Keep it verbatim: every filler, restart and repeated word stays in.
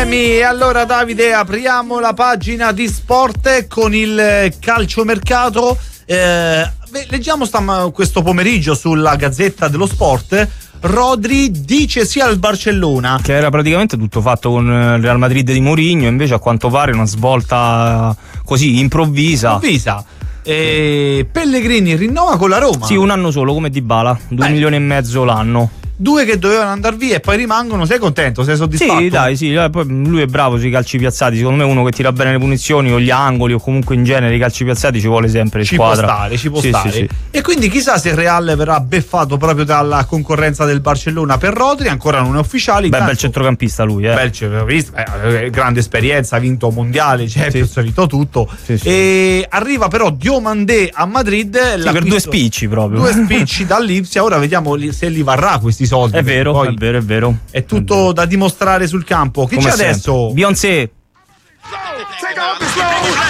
problemi. E allora Davide, apriamo la pagina di sport con il calciomercato. Eh, leggiamo stam- questo pomeriggio sulla Gazzetta dello Sport. Rodri dice sì al Barcellona, che era praticamente tutto fatto con il Real Madrid di Mourinho, invece a quanto pare una svolta così improvvisa. Improvvisa. E Pellegrini rinnova con la Roma. Sì, un anno solo come Dybala, due Beh. milioni e mezzo l'anno. Due che dovevano andare via e poi rimangono. Sei contento? Sei soddisfatto? Sì, dai, sì. Poi lui è bravo sui calci piazzati. Secondo me uno che tira bene le punizioni o gli angoli o comunque in genere i calci piazzati ci vuole sempre in ci squadra. può stare, ci può sì, stare. Sì, sì. E quindi chissà se il Real verrà beffato proprio dalla concorrenza del Barcellona per Rodri. Ancora non è ufficiale. Beh, Intanto, bel centrocampista lui, eh. bel centrocampista, eh, grande esperienza, ha vinto mondiale, Champions, Sì. ha vinto tutto. Sì, sì. E arriva però Diomandé a Madrid. Sì, per due spicci proprio. Due spicci dall'Ipsia. Ora vediamo li- se li varrà questi soldi. È vero, poi è vero, è vero. È tutto è vero. Da dimostrare sul campo. Chi Come c'è sempre. adesso? Beyoncé.